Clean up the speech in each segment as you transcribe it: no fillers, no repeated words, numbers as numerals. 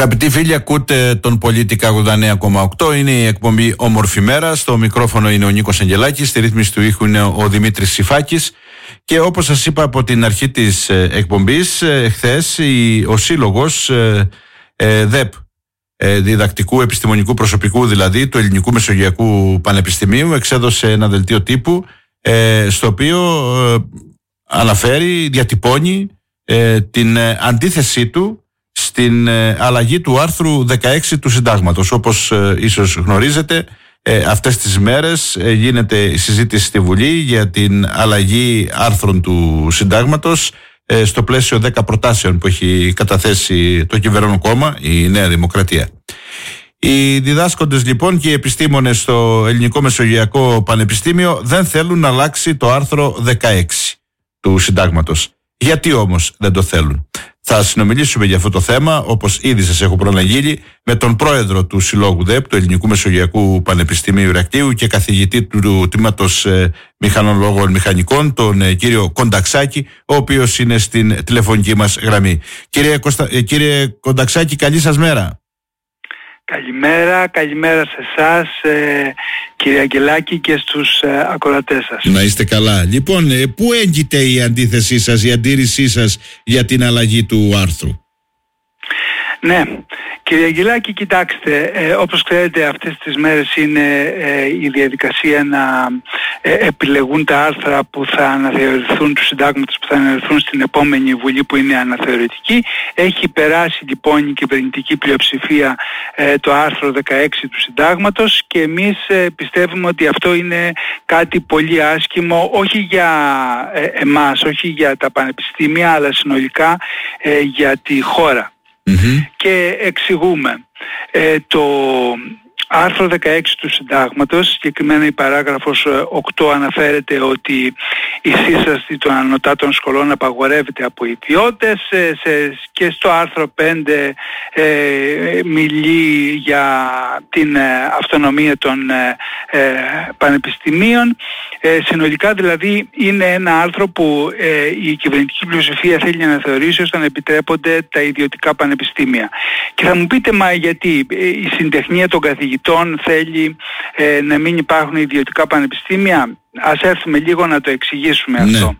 Αγαπητοί φίλοι, ακούτε τον Πολίτικα 89,8. Είναι η εκπομπή Όμορφη Μέρα. Στο μικρόφωνο είναι ο Νίκος Αγγελάκης. Στη ρύθμιση του ήχου είναι ο Δημήτρης Σιφάκης. Και όπως σας είπα από την αρχή της εκπομπής, χθες ο Σύλλογος ΔΕΠ, Διδακτικού Επιστημονικού Προσωπικού δηλαδή, του Ελληνικού Μεσογειακού Πανεπιστημίου, εξέδωσε ένα δελτίο τύπου στο οποίο αναφέρει, διατυπώνει την αντίθεσή του στην αλλαγή του άρθρου 16 του Συντάγματος. Όπως ίσως γνωρίζετε, αυτές τις μέρες γίνεται η συζήτηση στη Βουλή για την αλλαγή άρθρων του Συντάγματος στο πλαίσιο 10 προτάσεων που έχει καταθέσει το κυβερνών κόμμα, η Νέα Δημοκρατία. Οι διδάσκοντες λοιπόν και οι επιστήμονες στο Ελληνικό Μεσογειακό Πανεπιστήμιο δεν θέλουν να αλλάξει το άρθρο 16 του Συντάγματος. Γιατί όμως δεν το θέλουν? Θα συνομιλήσουμε για αυτό το θέμα, όπως ήδη σας έχω προαναγγείλει, με τον πρόεδρο του Συλλόγου ΔΕΠ, του Ελληνικού Μεσογειακού Πανεπιστημίου Ηρακλείου και καθηγητή του τμήματος Μηχανολόγων Μηχανικών, τον κύριο Κονταξάκη, ο οποίος είναι στην τηλεφωνική μας γραμμή. Κύριε Κονταξάκη, καλή σας μέρα. Καλημέρα σε εσάς, κύριε Αγγελάκη, και στους ακροατές σας. Να είστε καλά. Λοιπόν, πού έγκυται η αντίθεσή σας, η αντίρρησή σας για την αλλαγή του άρθρου? Ναι, κύριε Αγγελάκη, κοιτάξτε, όπως ξέρετε αυτές τις μέρες είναι η διαδικασία να επιλεγούν τα άρθρα που θα αναθεωρηθούν του συντάγματος, που θα αναθεωρηθούν στην επόμενη Βουλή, που είναι αναθεωρητική. Έχει περάσει λοιπόν η κυβερνητική πλειοψηφία το άρθρο 16 του συντάγματος και εμείς πιστεύουμε ότι αυτό είναι κάτι πολύ άσχημο, όχι για εμάς, όχι για τα πανεπιστήμια, αλλά συνολικά για τη χώρα. Και εξηγούμε. Το άρθρο 16 του Συντάγματος, συγκεκριμένα η παράγραφος 8, αναφέρεται ότι η σύσταση των ανωτάτων σχολών απαγορεύεται από ιδιώτες, και στο άρθρο 5 μιλεί για την αυτονομία των πανεπιστημίων. Συνολικά δηλαδή είναι ένα άρθρο που η κυβερνητική πλειοψηφία θέλει να αναθεωρήσει ώστε να επιτρέπονται τα ιδιωτικά πανεπιστήμια. Και θα μου πείτε, μα γιατί? Η συντεχνία των καθηγητών θέλει να μην υπάρχουν ιδιωτικά πανεπιστήμια? Ας έρθουμε λίγο να το εξηγήσουμε αυτό.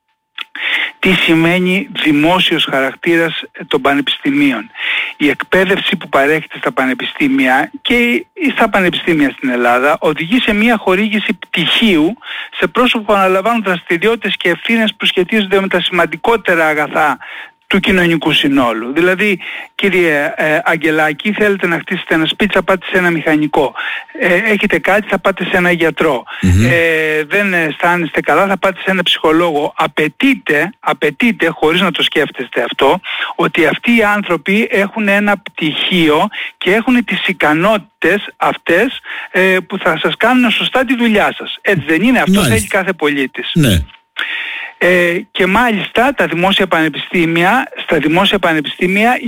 Τι σημαίνει δημόσιος χαρακτήρας των πανεπιστημίων? Η εκπαίδευση που παρέχεται στα πανεπιστήμια και στα πανεπιστήμια στην Ελλάδα οδηγεί σε μια χορήγηση πτυχίου σε πρόσωπα που αναλαμβάνουν δραστηριότητες και ευθύνες που σχετίζονται με τα σημαντικότερα αγαθά του κοινωνικού συνόλου. Δηλαδή, κύριε Αγγελάκη, θέλετε να χτίσετε ένα σπίτι, θα πάτε σε ένα μηχανικό. Έχετε κάτι, θα πάτε σε ένα γιατρό. Δεν αισθάνεστε καλά, θα πάτε σε ένα ψυχολόγο. Απαιτείται, χωρίς να το σκέφτεστε αυτό, ότι αυτοί οι άνθρωποι έχουν ένα πτυχίο και έχουν τις ικανότητες αυτές που θα σας κάνουν σωστά τη δουλειά σας. Έτσι δεν είναι? Αυτό θέλει κάθε πολίτης. Ναι. Και μάλιστα στα δημόσια πανεπιστήμια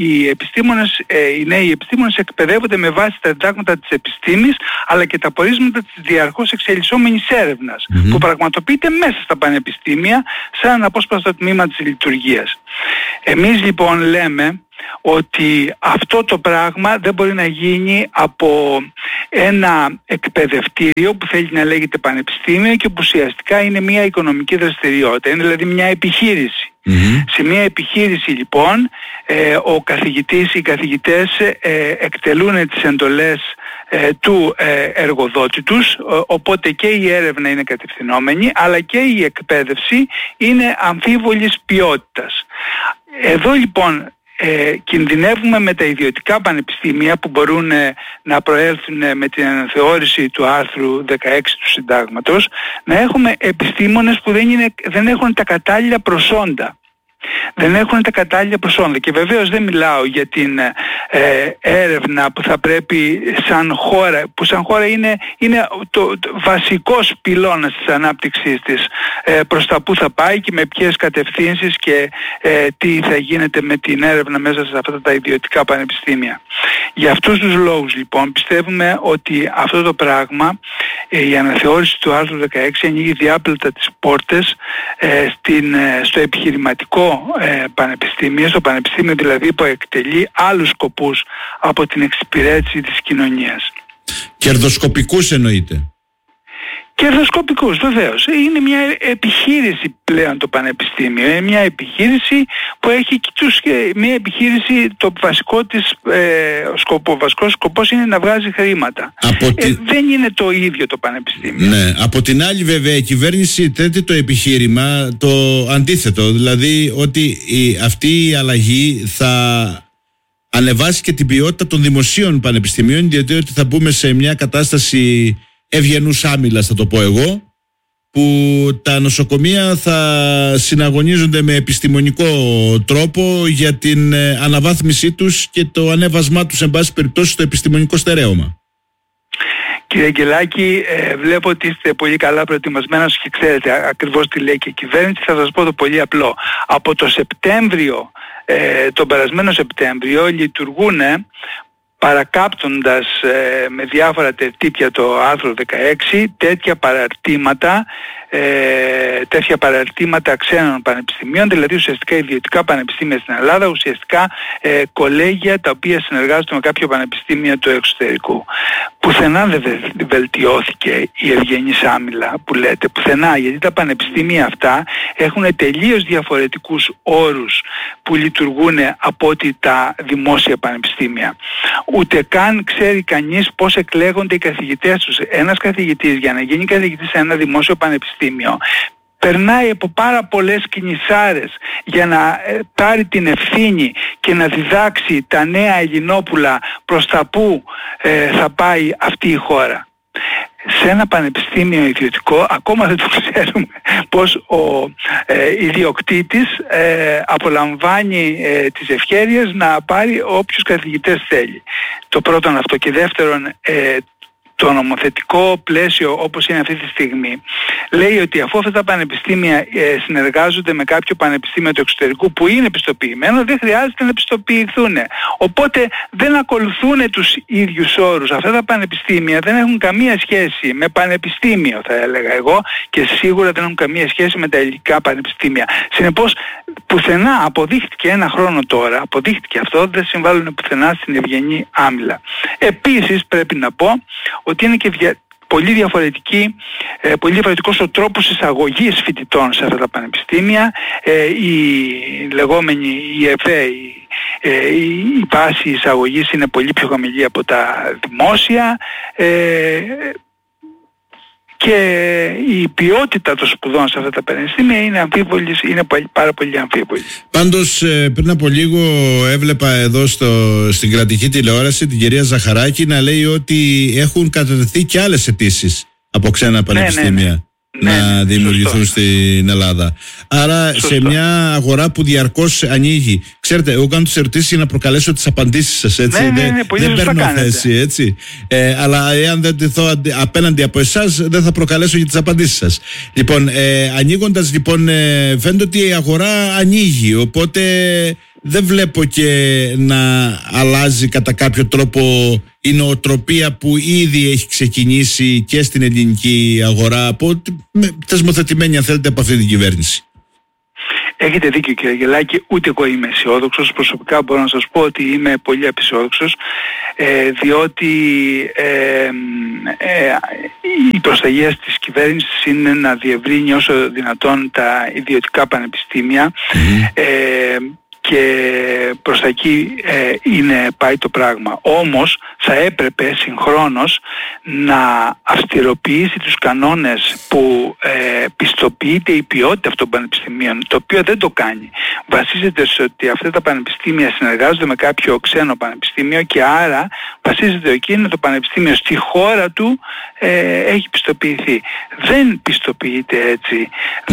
οι νέοι επιστήμονες εκπαιδεύονται με βάση τα διδάγματα της επιστήμης, αλλά και τα πορίσματα της διαρκώς εξελισσόμενης έρευνας που πραγματοποιείται μέσα στα πανεπιστήμια σαν αναπόσπαστο τμήμα της λειτουργίας. Εμείς λοιπόν λέμε ότι αυτό το πράγμα δεν μπορεί να γίνει από ένα εκπαιδευτήριο που θέλει να λέγεται πανεπιστήμιο και που ουσιαστικά είναι μια οικονομική δραστηριότητα. Είναι δηλαδή μια επιχείρηση. Σε μια επιχείρηση λοιπόν ο καθηγητής, οι καθηγητές εκτελούν τις εντολές του εργοδότη τους, οπότε και η έρευνα είναι κατευθυνόμενη, αλλά και η εκπαίδευση είναι αμφίβολης ποιότητας. Εδώ λοιπόν κινδυνεύουμε με τα ιδιωτικά πανεπιστήμια που μπορούν να προέλθουν με την αναθεώρηση του άρθρου 16 του Συντάγματος, να έχουμε επιστήμονες που δεν έχουν τα κατάλληλα προσόντα. Δεν έχουν τα κατάλληλα προσόντα. Και βεβαίως δεν μιλάω για την έρευνα που θα πρέπει σαν χώρα είναι το βασικός πυλώνας της ανάπτυξής της, προς τα που θα πάει και με ποιες κατευθύνσεις και τι θα γίνεται με την έρευνα μέσα σε αυτά τα ιδιωτικά πανεπιστήμια. Για αυτούς τους λόγους λοιπόν πιστεύουμε ότι αυτό το πράγμα, η αναθεώρηση του άρθρου 16, ανοίγει διάπλατα τις πόρτες στο επιχειρηματικό ιδιωτικό πανεπιστήμιο, στο πανεπιστήμιο δηλαδή που εκτελεί άλλους σκοπούς από την εξυπηρέτηση της κοινωνίας. Κερδοσκοπικούς εννοείται? Κερδοσκοπικούς, βεβαίως. Είναι μια επιχείρηση πλέον το πανεπιστήμιο. Είναι μια επιχείρηση που έχει μια επιχείρηση, το βασικό της ο βασικός σκοπός είναι να βγάζει χρήματα. Δεν είναι το ίδιο το πανεπιστήμιο. Ναι. Από την άλλη βέβαια η κυβέρνηση θέτει το επιχείρημα το αντίθετο. Δηλαδή ότι αυτή η αλλαγή θα ανεβάσει και την ποιότητα των δημοσίων πανεπιστημίων, γιατί ότι θα μπούμε σε μια κατάσταση ευγενούς άμυλας, θα το πω εγώ, που τα νοσοκομεία θα συναγωνίζονται με επιστημονικό τρόπο για την αναβάθμισή τους και το ανέβασμά τους εν πάση περιπτώσει στο επιστημονικό στερέωμα. Κύριε Αγγελάκη, βλέπω ότι είστε πολύ καλά προετοιμασμένος και ξέρετε ακριβώς τι λέει και η κυβέρνηση. Θα σας πω το πολύ απλό. Από το Σεπτέμβριο, τον περασμένο Σεπτέμβριο, λειτουργούν παρακάπτοντας με διάφορα τερτύπια το άρθρο 16 τέτοια παραρτήματα ξένων πανεπιστημίων, δηλαδή ουσιαστικά ιδιωτικά πανεπιστήμια στην Ελλάδα, ουσιαστικά κολέγια τα οποία συνεργάζονται με κάποιο πανεπιστήμιο του εξωτερικού. Πουθενά δεν βελτιώθηκε η ευγενής άμυλα που λέτε, πουθενά, γιατί τα πανεπιστήμια αυτά έχουν τελείως διαφορετικούς όρους που λειτουργούν από ότι τα δημόσια πανεπιστήμια. Ούτε καν ξέρει κανείς πώς εκλέγονται οι καθηγητές τους. Ένας καθηγητής για να γίνει καθηγητής σε ένα δημόσιο πανεπιστήμιο περνάει από πάρα πολλές κινησάρες για να πάρει την ευθύνη και να διδάξει τα νέα Ελληνόπουλα προς τα που θα πάει αυτή η χώρα. Σε ένα πανεπιστήμιο ιδιωτικό ακόμα δεν το ξέρουμε πως ο ιδιοκτήτης απολαμβάνει τις ευχέρειες να πάρει όποιους καθηγητές θέλει. Το πρώτον αυτό, και δεύτερον, το νομοθετικό πλαίσιο όπως είναι αυτή τη στιγμή λέει ότι αφού αυτά τα πανεπιστήμια συνεργάζονται με κάποιο πανεπιστήμιο του εξωτερικού που είναι πιστοποιημένο, δεν χρειάζεται να πιστοποιηθούν. Οπότε δεν ακολουθούν τους ίδιους όρους. Αυτά τα πανεπιστήμια δεν έχουν καμία σχέση με πανεπιστήμιο, θα έλεγα εγώ, και σίγουρα δεν έχουν καμία σχέση με τα ελληνικά πανεπιστήμια. Συνεπώς πουθενά, αποδείχτηκε ένα χρόνο τώρα, αποδείχτηκε αυτό, δεν συμβάλλουν πουθενά στην ευγενή άμυλα. Επίσης πρέπει να πω ότι είναι και πολύ διαφορετικός ο τρόπος εισαγωγής φοιτητών σε αυτά τα πανεπιστήμια. Η λεγόμενη ΕΦΕ, η βάση εισαγωγής είναι πολύ πιο χαμηλή από τα δημόσια, και η ποιότητα των σπουδών σε αυτά τα πανεπιστήμια είναι πάρα πολύ αμφίβολη. Πάντως πριν από λίγο έβλεπα εδώ στην κρατική τηλεόραση την κυρία Ζαχαράκη να λέει ότι έχουν κατατεθεί και άλλες αιτήσεις από ξένα πανεπιστήμια να δημιουργηθούν στην Ελλάδα. Άρα σε μια αγορά που διαρκώς ανοίγει, ξέρετε, εγώ κάνω τις ερωτήσεις για να προκαλέσω τις απαντήσεις σας, έτσι. Δεν παίρνω θέση, έτσι. Αλλά εάν δεν τεθώ απέναντι από εσάς, δεν θα προκαλέσω για τις απαντήσεις σας. Λοιπόν, ανοίγοντας, λοιπόν, φαίνεται ότι η αγορά ανοίγει, οπότε δεν βλέπω και να αλλάζει κατά κάποιο τρόπο η νοοτροπία που ήδη έχει ξεκινήσει και στην ελληνική αγορά, θεσμοθετημένη αν θέλετε από αυτή την κυβέρνηση. Έχετε δίκιο κύριε Αγγελάκη, ούτε εγώ είμαι αισιόδοξος. Προσωπικά μπορώ να σας πω ότι είμαι πολύ απαισιόδοξος, διότι η προσταγία της κυβέρνησης είναι να διευρύνει όσο δυνατόν τα ιδιωτικά πανεπιστήμια, και προς τα εκεί πάει το πράγμα. Όμως θα έπρεπε συγχρόνως να αυστηροποιήσει τους κανόνες που πιστοποιείται η ποιότητα αυτών των πανεπιστημίων, το οποίο δεν το κάνει. Βασίζεται σε ότι αυτά τα πανεπιστήμια συνεργάζονται με κάποιο ξένο πανεπιστήμιο και άρα βασίζεται εκείνο το πανεπιστήμιο στη χώρα του έχει πιστοποιηθεί. Δεν πιστοποιείται έτσι.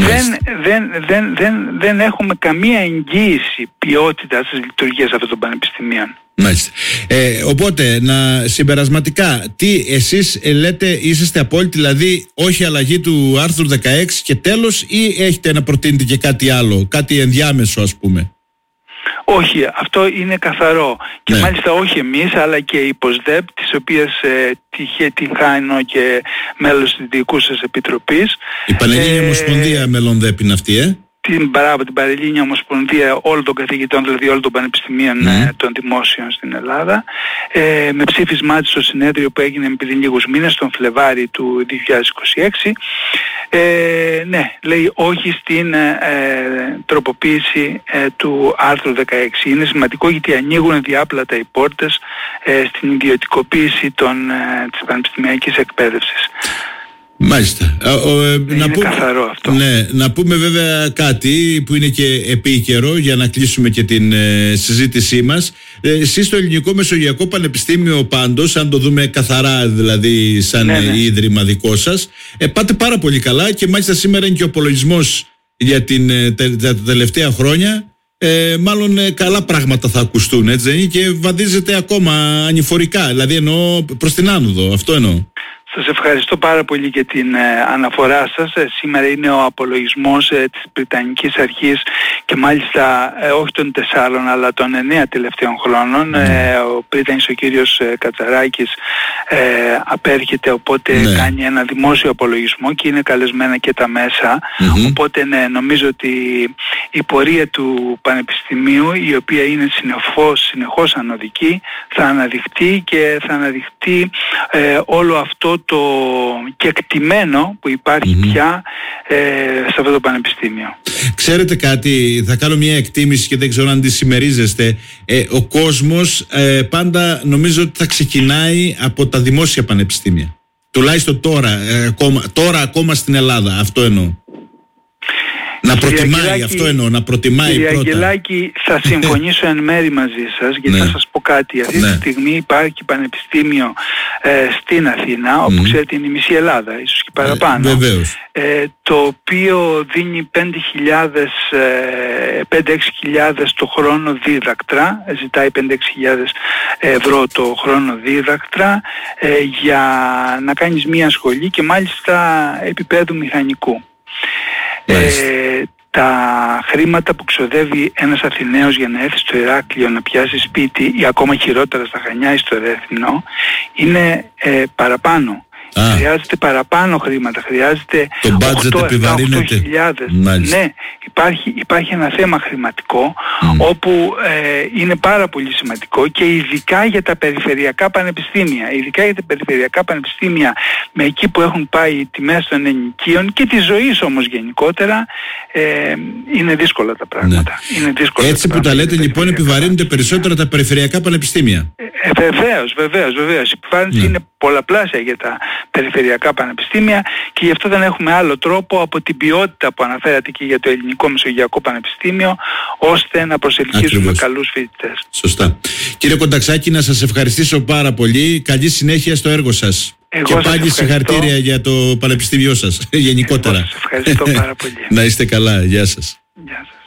Δεν έχουμε καμία εγγύηση ποιότητας της λειτουργίας αυτών των πανεπιστημίων. Μάλιστα. Οπότε, συμπερασματικά, τι εσείς λέτε, είσαστε απόλυτοι, δηλαδή όχι αλλαγή του άρθρου 16 και τέλος, ή έχετε να προτείνετε και κάτι άλλο, κάτι ενδιάμεσο ας πούμε? Όχι, αυτό είναι καθαρό. Και μάλιστα όχι εμείς, αλλά και η ΠΟΣΔΕΠ, της οποίας τυχαίνω και μέλος της διοικούσας επιτροπής. Η Πανελλήνια Ομοσπονδία Μελών ΔΕΠ είναι αυτή, την Πανελλήνια Ομοσπονδία όλων των καθηγητών, δηλαδή όλων των πανεπιστημίων των δημόσιων στην Ελλάδα, με ψήφισμά της στο συνέδριο που έγινε πριν λίγους μήνες, τον Φλεβάρι του 2026, λέει όχι στην τροποποίηση του άρθρου 16. Είναι σημαντικό γιατί ανοίγουν διάπλατα οι πόρτες στην ιδιωτικοποίηση της πανεπιστημιακής εκπαίδευσης. Μάλιστα. Είναι καθαρό αυτό. Ναι, να πούμε βέβαια κάτι που είναι και επίκαιρο για να κλείσουμε και την συζήτησή μας. Εσείς στο Ελληνικό Μεσογειακό Πανεπιστήμιο πάντως, αν το δούμε καθαρά δηλαδή σαν ίδρυμα δικό σας, πάτε πάρα πολύ καλά και μάλιστα σήμερα είναι και ο απολογισμός για τα τελευταία χρόνια. Μάλλον καλά πράγματα θα ακουστούν, έτσι δεν είναι, και βαδίζετε ακόμα ανηφορικά, δηλαδή εννοώ προς την άνοδο, αυτό εννοώ. Σας ευχαριστώ πάρα πολύ για την αναφορά σας. Σήμερα είναι ο απολογισμός της Βρετανικής Αρχής και μάλιστα όχι των 4 αλλά των 9 τελευταίων χρόνων. Ο πρίτανης ο κύριος Κατσαράκης απέρχεται, οπότε κάνει ένα δημόσιο απολογισμό και είναι καλεσμένα και τα μέσα. Οπότε νομίζω ότι η πορεία του Πανεπιστημίου, η οποία είναι συνεχώς ανωδική, θα αναδειχτεί και θα αναδειχτεί όλο αυτό το κεκτημένο που υπάρχει πια σε αυτό το πανεπιστήμιο. Ξέρετε κάτι, θα κάνω μια εκτίμηση και δεν ξέρω αν τη συμμερίζεστε. Ο κόσμος πάντα νομίζω ότι θα ξεκινάει από τα δημόσια πανεπιστήμια. Τουλάχιστον τώρα ακόμα στην Ελλάδα, αυτό εννοώ. Να προτιμάει, αυτό εννοώ, να προτιμάει κύριε πρώτα. Αγγελάκη, θα συμφωνήσω εν μέρη μαζί σας, γιατί θα σας πω κάτι. Αυτή τη στιγμή υπάρχει πανεπιστήμιο στην Αθήνα, όπου ξέρετε είναι η μισή Ελλάδα, ίσως και παραπάνω. Βεβαίως. Το οποίο δίνει 5.000-6.000 το χρόνο δίδακτρα, ζητάει 5.000 ευρώ το χρόνο δίδακτρα για να κάνεις μία σχολή και μάλιστα επίπεδου μηχανικού. Τα χρήματα που ξοδεύει ένας Αθηναίος για να έρθει στο Ηράκλειο να πιάσει σπίτι ή ακόμα χειρότερα στα Χανιά ή στο Ρέθινο είναι παραπάνω. Χρειάζεται παραπάνω χρήματα, χρειάζεται 8.000. Ναι, υπάρχει ένα θέμα χρηματικό όπου είναι πάρα πολύ σημαντικό και ειδικά για τα περιφερειακά πανεπιστήμια. Ειδικά για τα περιφερειακά πανεπιστήμια με εκεί που έχουν πάει οι τιμές των ενοικίων και της ζωής όμως γενικότερα, είναι δύσκολα τα πράγματα. Είναι δύσκολα έτσι τα που πράγματα, τα λέτε λοιπόν επιβαρύνονται περισσότερα τα περιφερειακά πανεπιστήμια. Βεβαίως. Η επιβάρυνση είναι πολλαπλάσια για τα περιφερειακά πανεπιστήμια και γι' αυτό δεν έχουμε άλλο τρόπο από την ποιότητα που αναφέρατε και για το Ελληνικό Μεσογειακό Πανεπιστήμιο, ώστε να προσελκύσουμε καλούς φοιτητές. Σωστά. Κύριε Κονταξάκη, να σας ευχαριστήσω πάρα πολύ. Καλή συνέχεια στο έργο σας. Και πάλι συγχαρητήρια για το πανεπιστήμιό σας γενικότερα. Σας ευχαριστώ πάρα πολύ. Να είστε καλά. Γεια σας. Γεια σας.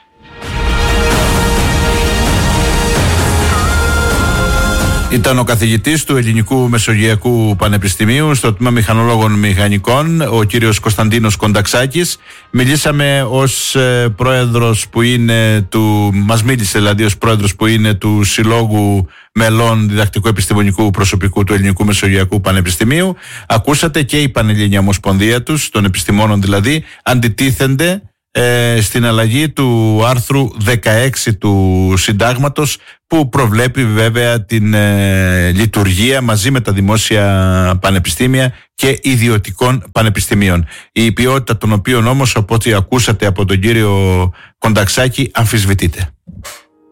Ήταν ο καθηγητής του Ελληνικού Μεσογειακού Πανεπιστημίου στο τμήμα Μηχανολόγων Μηχανικών, ο κύριος Κωνσταντίνος Κονταξάκης. Μιλήσαμε ως πρόεδρος που είναι μας μίλησε δηλαδή ως πρόεδρος που είναι του Συλλόγου Μελών Διδακτικού Επιστημονικού Προσωπικού του Ελληνικού Μεσογειακού Πανεπιστημίου. Ακούσατε και η Πανελλήνια Ομοσπονδία τους, των επιστημόνων δηλαδή, αντιτίθενται στην αλλαγή του άρθρου 16 του Συντάγματος που προβλέπει βέβαια την λειτουργία μαζί με τα δημόσια πανεπιστήμια και ιδιωτικών πανεπιστημίων, η ποιότητα των οποίων όμως, από ό,τι ακούσατε από τον κύριο Κονταξάκη, αμφισβητείται.